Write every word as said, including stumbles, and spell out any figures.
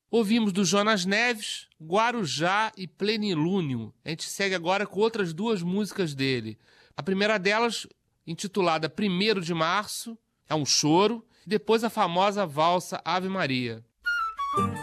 Ouvimos do Jonas Neves, Guarujá e Plenilúnio. A gente segue agora com outras duas músicas dele. A primeira delas, intitulada Primeiro de Março, é um choro. E depois a famosa valsa Ave Maria.